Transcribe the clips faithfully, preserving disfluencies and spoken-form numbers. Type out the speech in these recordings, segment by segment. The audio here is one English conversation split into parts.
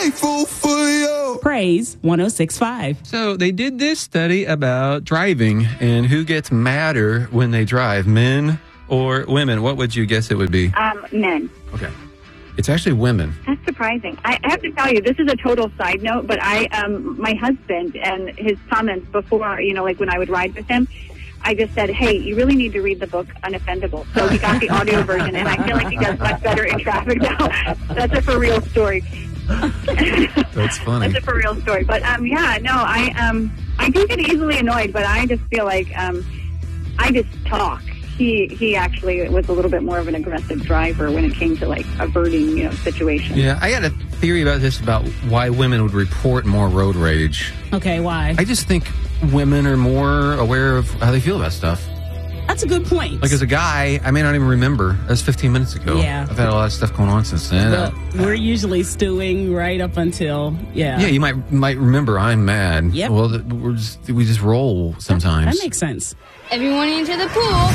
grateful for you. Praise one oh six point five. So they did this study about driving and who gets madder when they drive, men or women. What would you guess it would be? Um, men. Okay. It's actually women. That's surprising. I have to tell you, this is a total side note, but I, um, my husband and his comments before, you know, like when I would ride with him, I just said, hey, you really need to read the book Unoffendable. So he got the audio version, and I feel like he does much better in traffic now. That's a for real story. That's funny. That's a for real story. But um, yeah, no, I um, I do get easily annoyed, but I just feel like um, I just talk. He he actually was a little bit more of an aggressive driver when it came to like averting, you know, situations. Yeah, I got a theory about this about why women would report more road rage. Okay, why? I just think women are more aware of how they feel about stuff. That's a good point. Like as a guy, I may not even remember. That was fifteen minutes ago. Yeah. I've had a lot of stuff going on since then. But we're usually stewing right up until, yeah. Yeah, you might might remember I'm mad. Yep. Well, th- we're just, we just roll sometimes. That, that makes sense. Everyone into the pool.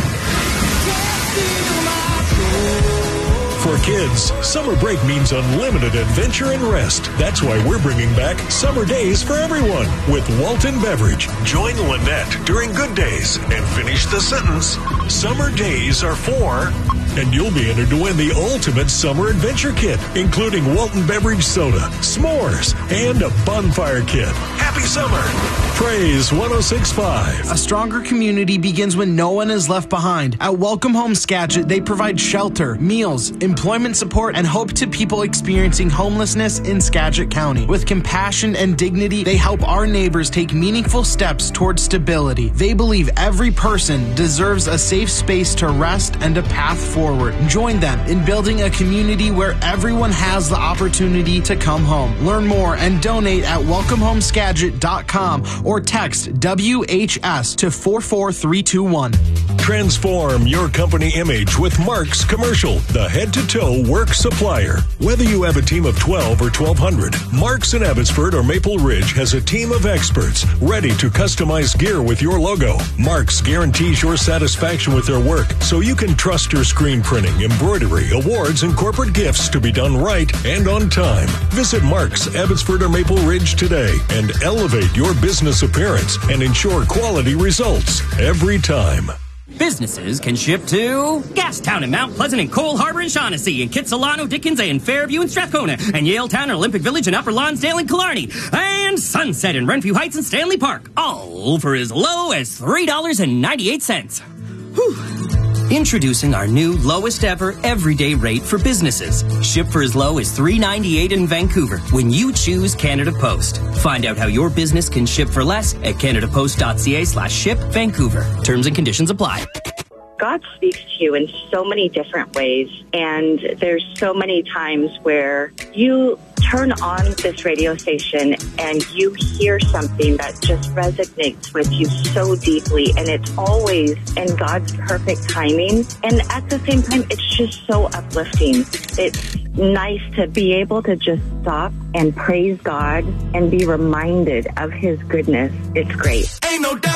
For kids, summer break means unlimited adventure and rest. That's why we're bringing back Summer Days for Everyone with Walton Beverage. Join Lynette during Good Days and finish the sentence. Summer Days are for... And you'll be entered to win the ultimate summer adventure kit, including Walton Beverage soda, s'mores, and a bonfire kit. Happy summer! Praise one oh six point five. A stronger community begins when no one is left behind. At Welcome Home Skagit, they provide shelter, meals, employment support, and hope to people experiencing homelessness in Skagit County. With compassion and dignity, they help our neighbors take meaningful steps towards stability. They believe every person deserves a safe space to rest and a path forward. Join them in building a community where everyone has the opportunity to come home. Learn more and donate at welcome home skagit dot com or text W H S to four four three two one. Transform your company image with Mark's Commercial, the head-to-toe work supplier. Whether you have a team of twelve or twelve hundred, Mark's in Abbotsford or Maple Ridge has a team of experts ready to customize gear with your logo. Mark's guarantees your satisfaction with their work, so you can trust your screen printing, embroidery, awards, and corporate gifts to be done right and on time. Visit Mark's Abbotsford or Maple Ridge today and elevate your business appearance and ensure quality results every time. Businesses can ship to Gastown and Mount Pleasant and Cole Harbor and Shaughnessy and Kitsilano, Dickens and Fairview and Strathcona and Yaletown and Olympic Village and Upper Lonsdale and Killarney and Sunset and Renfrew Heights and Stanley Park, all for as low as three dollars and ninety-eight cents. Whew. Introducing our new lowest ever everyday rate for businesses. Ship for as low as three dollars and ninety-eight cents in Vancouver when you choose Canada Post. Find out how your business can ship for less at canadapost.ca slash ship Vancouver. Terms and conditions apply. God speaks to you in so many different ways, and there's so many times where you turn on this radio station and you hear something that just resonates with you so deeply, and it's always in God's perfect timing. And at the same time, it's just so uplifting. It's nice to be able to just stop and praise God and be reminded of His goodness. It's great. Ain't no doubt.